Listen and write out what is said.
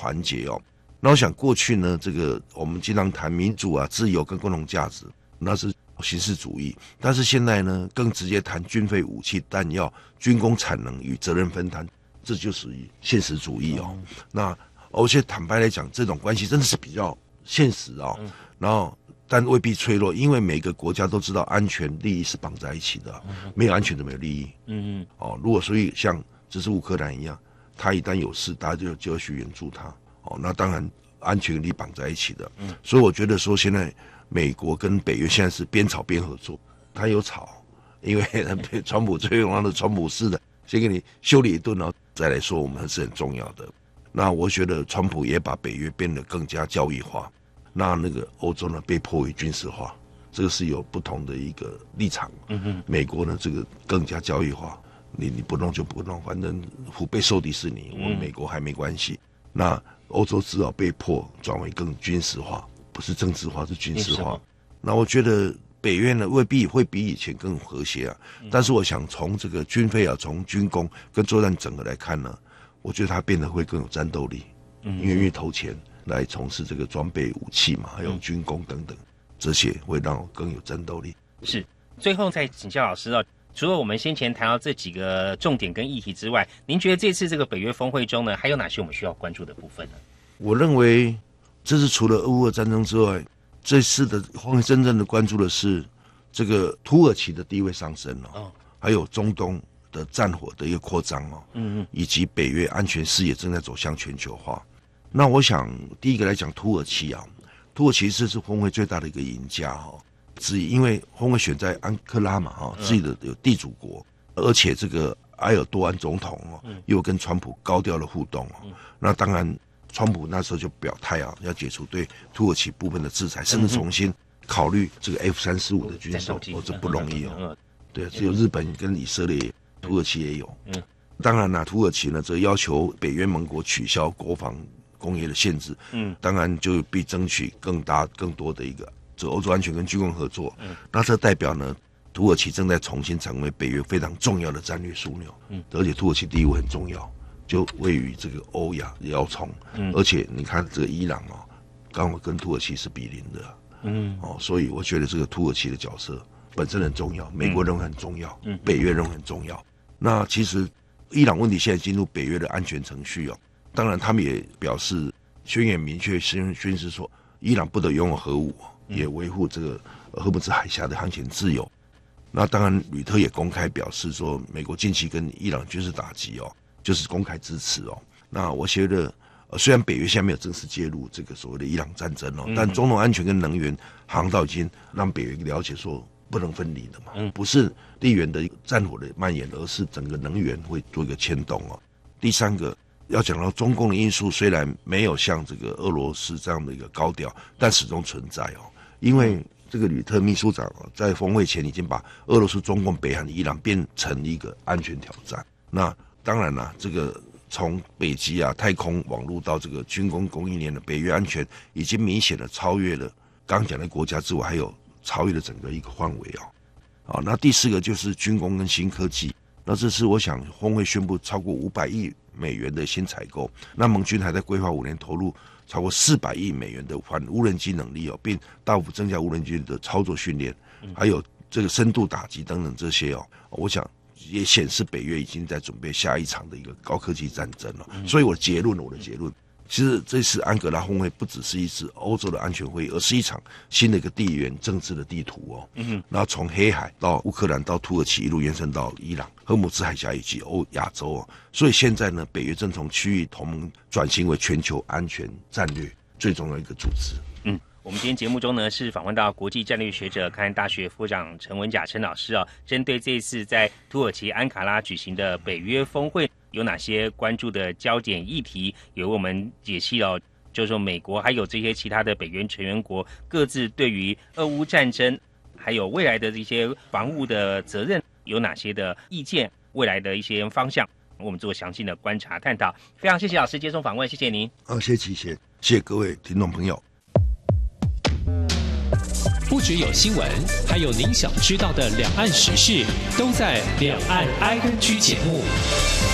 团结哦。那我想过去呢，这个我们经常谈民主啊、自由跟共同价值，那是形式主义。但是现在呢，更直接谈军费、武器、弹药、军工产能与责任分摊，这就属于现实主义哦。那而且坦白来讲，这种关系真的是比较现实哦。然后但未必脆弱，因为每个国家都知道安全利益是绑在一起的，没有安全就没有利益。如果所以像这是乌克兰一样，他一旦有事，大家就要去援助他。那当然安全力绑在一起的。所以我觉得说现在美国跟北约现在是边吵边合作，他有吵，因为川普最用的川普式的，先给你修理一顿，然后再来说我们是很重要的。那我觉得川普也把北约变得更加教义化，那个欧洲呢被迫于军事化，这个是有不同的一个立场。美国呢这个更加教义化，你不弄就不弄，反正腹背受敌是你，我们美国还没关系。那欧洲只好被迫转为更军事化，不是政治化，是军事化。那我觉得北约呢未必会比以前更和谐啊，但是我想从这个军费啊，从军工跟作战整个来看呢，我觉得它变得会更有战斗力，因为愿意投钱来从事这个装备武器嘛，还有军工等等，这些会让我更有战斗力。 是，最后再请教老师哦。除了我们先前谈到这几个重点跟议题之外，您觉得这次这个北约峰会中呢，还有哪些我们需要关注的部分呢？ 我认为这是除了俄乌战争之外，这次的峰会真正的关注的是这个土耳其的地位上升还有中东的战火的一个扩张以及北约安全事业正在走向全球化。那我想第一个来讲土耳其这是峰会最大的一个赢家之一，因为峰会选在安克拉嘛自己的有地主国，而且这个埃尔多安总统又跟川普高调的互动那当然川普那时候就表态要解除对土耳其部分的制裁，甚至重新考虑这个 F-35的军售这不容易对，只有日本跟以色列，土耳其也有当然土耳其呢这要求北约盟国取消国防工业的限制当然就必争取更多的一个这欧洲安全跟军工合作那这代表呢土耳其正在重新成为北约非常重要的战略枢纽而且土耳其地位很重要，就位于这个欧亚摇冲而且你看这个伊朗刚好跟土耳其是比邻的所以我觉得这个土耳其的角色本身很重要，美国认为很重要北约认为很重要。那其实伊朗问题现在进入北约的安全程序当然他们也表示宣言明确宣示说伊朗不得拥有核武也维护这个荷姆兹海峡的航行自由。那当然吕特也公开表示说美国近期跟伊朗军事打击就是公开支持那我觉得虽然北约现在没有正式介入这个所谓的伊朗战争但中东安全跟能源航道已经让北约了解说不能分离的嘛不是地缘的战火的蔓延，而是整个能源会做一个牵动第三个要讲到中共的因素，虽然没有像这个俄罗斯这样的一个高调，但始终存在因为这个吕特秘书长在峰会前已经把俄罗斯、中共、北韩、伊朗变成一个安全挑战。那当然了，这个从北极太空网络到这个军工供应链的北约安全，已经明显的超越了刚讲的国家之外，还有超越了整个一个范围那第四个就是军工跟新科技。那这次我想峰会宣布超过500亿美元的新采购，那盟军还在规划5年投入超过400亿美元的反无人机能力并大幅增加无人机的操作训练，还有这个深度打击等等这些我想也显示北约已经在准备下一场的一个高科技战争了。所以我的结论其实这次安哥拉峰会不只是一次欧洲的安全会议，而是一场新的一个地缘政治的地图然后从黑海到乌克兰到土耳其一路延伸到伊朗、荷姆兹海峡以及亚洲所以现在呢，北约正从区域同盟转型为全球安全战略最重要的一个组织。 我们今天节目中呢，是访问到国际战略学者开安大学副长陈文甲陈老师针对这次在土耳其安卡拉举行的北约峰会有哪些关注的焦点议题，也为我们解析就是说美国还有这些其他的北约成员国各自对于俄乌战争还有未来的这些防务的责任有哪些的意见，未来的一些方向，我们做详细的观察探讨。非常谢谢老师接受访问，谢谢您。 谢谢各位听众朋友。 不只有新闻，还有您想知道的两岸时事，都在两岸 ING 节目。